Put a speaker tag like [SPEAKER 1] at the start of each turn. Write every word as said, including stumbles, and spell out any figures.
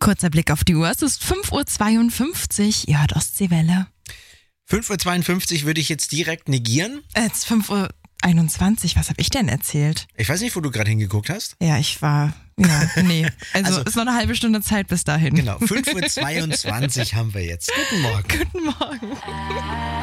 [SPEAKER 1] Kurzer Blick auf die Uhr. Es ist fünf Uhr zweiundfünfzig. Ihr hört Ostseewelle.
[SPEAKER 2] fünf Uhr zweiundfünfzig würde ich jetzt direkt negieren.
[SPEAKER 1] Jetzt fünf Uhr einundzwanzig. Was habe ich denn erzählt?
[SPEAKER 2] Ich weiß nicht, wo du gerade hingeguckt hast.
[SPEAKER 1] Ja, ich war... Ja, nee. Also, also ist noch eine halbe Stunde Zeit bis dahin.
[SPEAKER 2] Genau, fünf Uhr zweiundzwanzig haben wir jetzt. Guten Morgen.
[SPEAKER 1] Guten Morgen.